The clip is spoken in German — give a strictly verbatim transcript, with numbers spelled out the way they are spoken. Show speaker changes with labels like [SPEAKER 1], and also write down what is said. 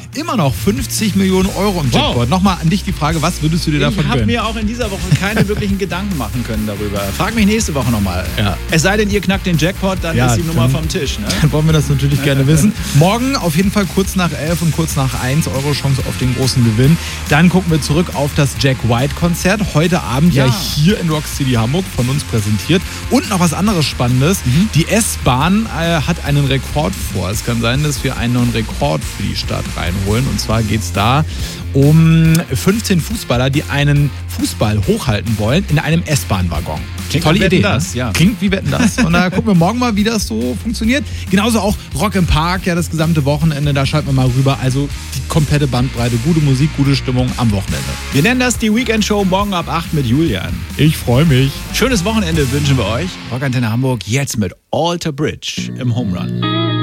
[SPEAKER 1] immer noch fünfzig Millionen Euro im Jackpot.
[SPEAKER 2] Wow.
[SPEAKER 1] Nochmal an dich die Frage, was würdest du dir davon
[SPEAKER 2] Ich habe
[SPEAKER 1] gönnen?
[SPEAKER 2] mir auch in dieser Woche keine wirklichen Gedanken machen können darüber. Frag mich nächste Woche nochmal.
[SPEAKER 1] Ja.
[SPEAKER 2] Es sei denn, ihr knackt den Jackpot, dann
[SPEAKER 1] Ja,
[SPEAKER 2] ist die Nummer
[SPEAKER 1] dann-
[SPEAKER 2] vom Tisch. Ne?
[SPEAKER 1] Dann wollen wir das natürlich gerne wissen. Morgen auf jeden Fall kurz nach elf und kurz nach eins eure Chance auf den großen Gewinn. Dann gucken wir zurück auf das Jack White-Konzert. Heute Abend ja,
[SPEAKER 2] Ja.
[SPEAKER 1] hier in Rock City Hamburg von uns präsentiert. Und noch was anderes Spannendes.
[SPEAKER 2] Mhm.
[SPEAKER 1] Die S-Bahn äh, hat einen Rekord vor. Es kann sein, dass wir einen neuen Rekord für die Stadt reinholen. Und zwar geht es da um fünfzehn Fußballer, die einen Fußball hochhalten wollen in einem S-Bahn-Waggon.
[SPEAKER 2] Klingt
[SPEAKER 1] Tolle
[SPEAKER 2] wie
[SPEAKER 1] Idee.
[SPEAKER 2] Wetten, das,
[SPEAKER 1] ne?
[SPEAKER 2] ja.
[SPEAKER 1] Klingt wie Wetten, das. Und da gucken wir morgen mal, wie das so funktioniert. Genauso auch Rock im Park, ja, das gesamte Wochenende. Da schalten wir mal rüber. Also die komplette Bandbreite. Gute Musik, gute Stimmung am Wochenende.
[SPEAKER 2] Wir nennen das die Weekend Show morgen ab acht mit Julian.
[SPEAKER 1] Ich freue mich.
[SPEAKER 2] Schönes Wochenende wünschen wir euch. Rockantenne Hamburg jetzt mit Alter Bridge im Home Run.